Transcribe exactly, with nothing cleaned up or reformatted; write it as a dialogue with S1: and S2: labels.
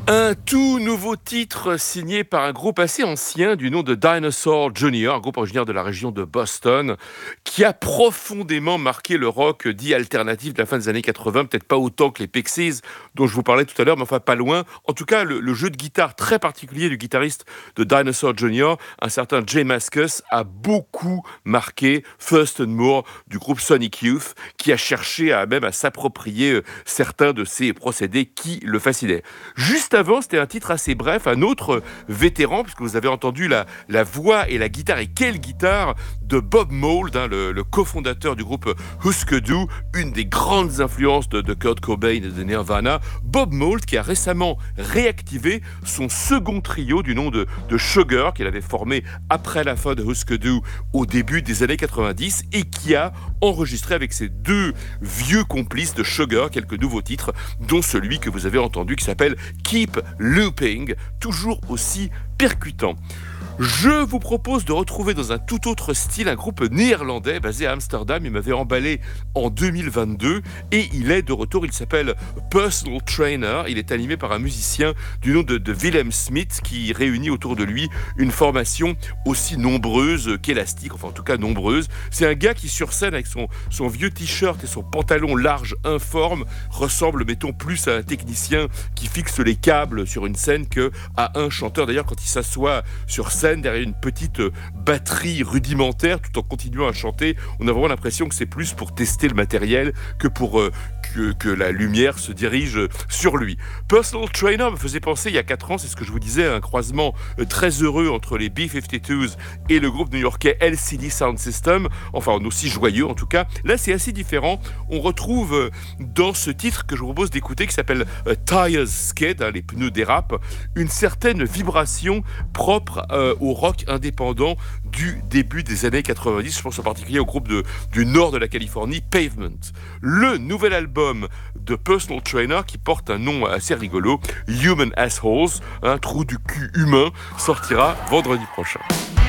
S1: Un tout nouveau titre signé par un groupe assez ancien du nom de Dinosaur Junior, un groupe originaire de la région de Boston, qui a profondément marqué le rock dit alternatif de la fin des années quatre-vingts, peut-être pas autant que les Pixies dont je vous parlais tout à l'heure, mais enfin pas loin. En tout cas, le, le jeu de guitare très particulier du guitariste de Dinosaur Junior, un certain Jay Mascis, a beaucoup marqué Thurston Moore du groupe Sonic Youth, qui a cherché à même à s'approprier euh, certains de ces procédés qui le fascinaient. Juste avant, c'était un titre assez bref, un autre vétéran, puisque vous avez entendu la, la voix et la guitare, et quelle guitare, de Bob Mould, hein, le, le cofondateur du groupe Husker Du, une des grandes influences de, de Kurt Cobain et de Nirvana. Bob Mould qui a récemment réactivé son second trio du nom de, de Sugar, qu'il avait formé après la fin de Husker Du au début des années quatre-vingt-dix, et qui a enregistré avec ses deux vieux complices de Sugar quelques nouveaux titres, dont celui que vous avez entendu qui s'appelle Keep Looping, toujours aussi percutant. Je vous propose de retrouver dans un tout autre style un groupe néerlandais basé à Amsterdam. Il m'avait emballé en deux mille vingt-deux et il est de retour. Il s'appelle Personal Trainer. Il est animé par un musicien du nom de, de Willem Smith qui réunit autour de lui une formation aussi nombreuse qu'élastique, enfin en tout cas nombreuse. C'est un gars qui sur scène avec son, son vieux t-shirt et son pantalon large informe ressemble, mettons, plus à un technicien qui fixe les câbles sur une scène qu'à un chanteur. D'ailleurs, quand il s'assoit sur scène derrière une petite batterie rudimentaire tout en continuant à chanter, on a vraiment l'impression que c'est plus pour tester le matériel que pour euh, que, que la lumière se dirige sur lui. Personal Trainer me faisait penser il y a quatre ans, c'est ce que je vous disais, un croisement très heureux entre les B cinquante-deux et le groupe new-yorkais L C D Sound System, enfin aussi joyeux en tout cas. Là c'est assez différent, on retrouve dans ce titre que je vous propose d'écouter qui s'appelle euh, Tires Skid, hein, les pneus dérapent, une certaine vibration propre euh, au rock indépendant du début des années quatre-vingt-dix, je pense en particulier au groupe de, du nord de la Californie, Pavement. Le nouvel album de Personal Trainer, qui porte un nom assez rigolo, Human Assholes, un trou du cul humain, sortira vendredi prochain.